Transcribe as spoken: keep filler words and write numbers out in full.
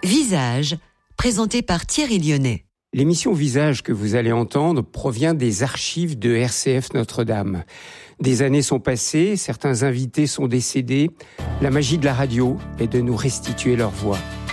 Visage, présenté par Thierry Lyonnais. L'émission Visage que vous allez entendre provient des archives de R C F Notre-Dame. Des années sont passées, certains invités sont décédés. La magie de la radio est de nous restituer leur voix.